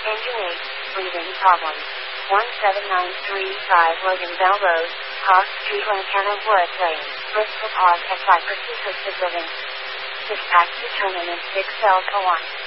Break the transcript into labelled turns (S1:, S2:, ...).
S1: Engine 8, breathing problems. 17935 Logan Bell Road, Cross Street, Lantana Woods Lane, Bristol. Pause at 5% twisted living. Dispatch determinant 6 Delta 1.